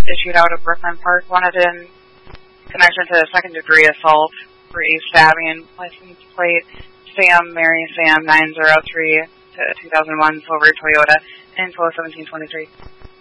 issued out of Brooklyn Park, wanted in connection to a second-degree assault for a stabbing. License plate Sam Mary Sam 903 to 2001 silver Toyota info 1723.